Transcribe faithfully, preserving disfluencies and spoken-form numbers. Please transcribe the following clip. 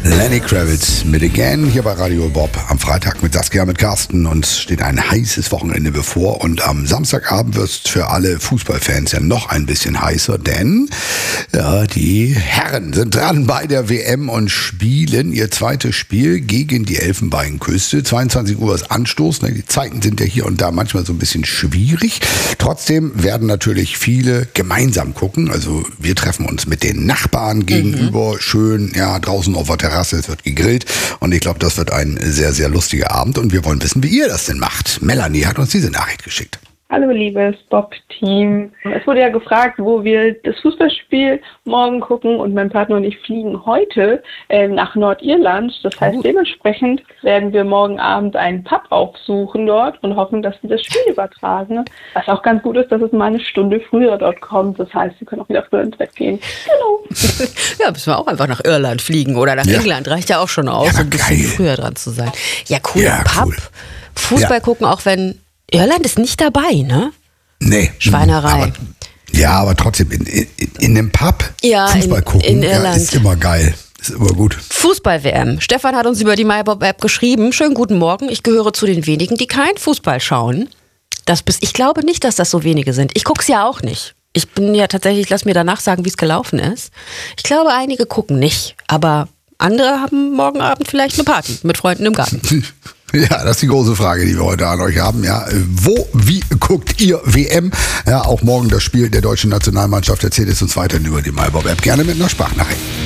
Lenny Kravitz mit Again hier bei Radio Bob am Freitag mit Saskia, mit Carsten, und es steht ein heißes Wochenende bevor und am Samstagabend wird es für alle Fußballfans ja noch ein bisschen heißer, denn ja, die Herren sind dran bei der W M und spielen ihr zweites Spiel gegen die Elfenbeinküste. zweiundzwanzig Uhr ist Anstoß, die Zeiten sind ja hier und da manchmal so ein bisschen schwierig. Trotzdem werden natürlich viele gemeinsam gucken, also wir treffen uns mit den Nachbarn gegenüber, mhm. schön ja draußen auf der Terrasse. Es wird gegrillt und ich glaube, das wird ein sehr, sehr lustiger Abend und wir wollen wissen, wie ihr das denn macht. Melanie hat uns diese Nachricht geschickt. Hallo liebes Bob-Team. Es wurde ja gefragt, wo wir das Fußballspiel morgen gucken, und mein Partner und ich fliegen heute äh, nach Nordirland. Das heißt, Gut. dementsprechend werden wir morgen Abend einen Pub aufsuchen dort und hoffen, dass sie das Spiel übertragen. Was auch ganz gut ist, dass es mal eine Stunde früher dort kommt. Das heißt, wir können auch wieder früher ins Bett gehen. Genau. Ja, müssen wir auch einfach nach Irland fliegen oder nach ja. England. Reicht ja auch schon aus, ja, ein bisschen geil. früher dran zu sein. Ja, cool. Ja, Pub. Cool. Fußball ja. gucken, auch wenn Irland ist nicht dabei, ne? Nee. Schweinerei. Aber, ja, aber trotzdem, in, in, in einem Pub ja, Fußball in, gucken, in Irland. Ja, ist immer geil. Ist immer gut. Fußball-W M. Stefan hat uns über die MyBob-App geschrieben. Schönen guten Morgen. Ich gehöre zu den wenigen, die kein Fußball schauen. Das bist, ich glaube nicht, dass das so wenige sind. Ich gucke es ja auch nicht. Ich bin ja tatsächlich, lass mir danach sagen, wie es gelaufen ist. Ich glaube, einige gucken nicht. Aber andere haben morgen Abend vielleicht eine Party mit Freunden im Garten. Ja, das ist die große Frage, die wir heute an euch haben. Ja, wo, wie guckt ihr W M? Ja, auch morgen das Spiel der deutschen Nationalmannschaft. Erzählt es uns weiterhin über die MyBob-App. Gerne mit einer Sprachnachricht.